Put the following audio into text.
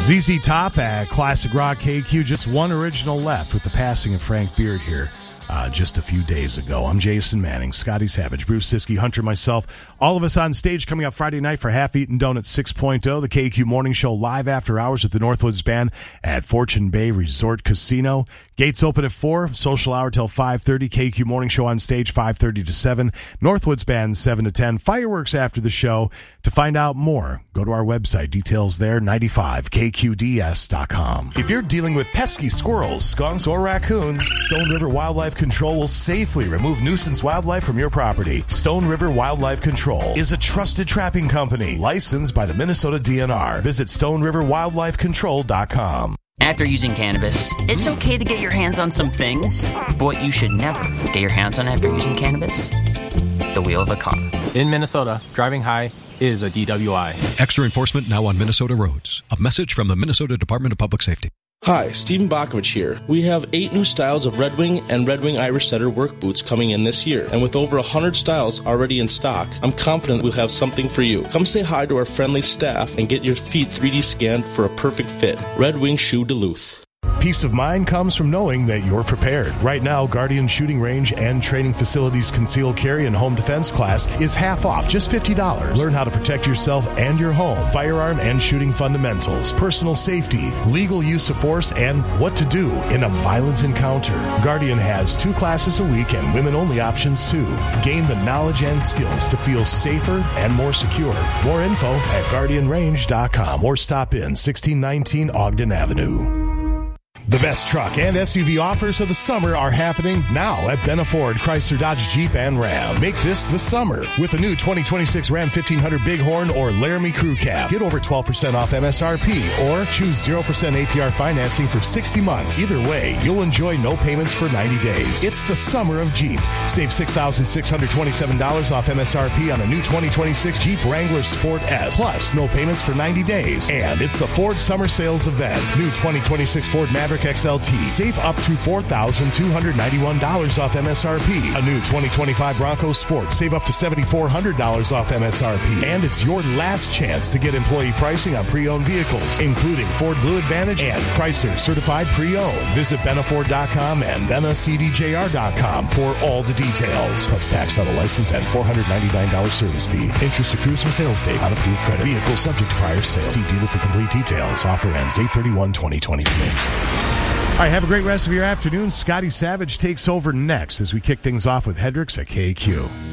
ZZ Top at Classic Rock KQ. Just one original left with the passing of Frank Beard here just a few days ago. I'm Jason Manning, Scotty Savage, Bruce Siskey, Hunter, myself. All of us on stage coming up Friday night for Half Eaten Donuts 6.0, the KQ Morning Show live after hours with the Northwoods Band at Fortune Bay Resort Casino. Gates open at 4, social hour till 5:30. KQ Morning Show on stage 5:30 to 7. Northwoods Band 7 to 10. Fireworks after the show. To find out more, go to our website. Details there, 95kqds.com. If you're dealing with pesky squirrels, skunks, or raccoons, Stone River Wildlife Control will safely remove nuisance wildlife from your property. Stone River Wildlife Control is a trusted trapping company licensed by the Minnesota DNR. Visit StoneRiverWildlifeControl.com. After using cannabis, it's okay to get your hands on some things, but what you should never get your hands on after using cannabis? The wheel of a car. In Minnesota, driving high is a DWI. Extra enforcement now on Minnesota roads. A message from the Minnesota Department of Public Safety. Hi, Stephen Bakovich here. We have 8 new styles of Red Wing and Red Wing Irish Setter work boots coming in this year. And with over 100 styles already in stock, I'm confident we'll have something for you. Come say hi to our friendly staff and get your feet 3D scanned for a perfect fit. Red Wing Shoe Duluth. Peace of mind comes from knowing that you're prepared. Right now, Guardian Shooting Range and Training Facilities Concealed Carry and Home Defense class is half off, just $50. Learn how to protect yourself and your home, firearm and shooting fundamentals, personal safety, legal use of force, and what to do in a violent encounter. Guardian has 2 classes a week and women-only options too. Gain the knowledge and skills to feel safer and more secure. More info at GuardianRange.com or stop in 1619 Ogden Avenue. The best truck and SUV offers of the summer are happening now at Benna Ford, Chrysler, Dodge, Jeep, and Ram. Make this the summer with a new 2026 Ram 1500 Bighorn or Laramie Crew Cab. Get over 12% off MSRP or choose 0% APR financing for 60 months. Either way, you'll enjoy no payments for 90 days. It's the summer of Jeep. Save $6,627 off MSRP on a new 2026 Jeep Wrangler Sport S. Plus, no payments for 90 days. And it's the Ford Summer Sales Event. New 2026 Ford Maverick XLT. Save up to $4,291 off MSRP. A new 2025 Bronco Sport. Save up to $7,400 off MSRP. And it's your last chance to get employee pricing on pre-owned vehicles, including Ford Blue Advantage and Chrysler Certified Pre-Owned. Visit BennaFord.com and BennaCDJR.com for all the details. Plus tax, auto license, and $499 service fee. Interest accrues from sales date on approved credit. Vehicle subject to prior sale. See dealer for complete details. Offer ends 8/31/2026. All right, have a great rest of your afternoon. Scotty Savage takes over next as we kick things off with Hendrix at KQ.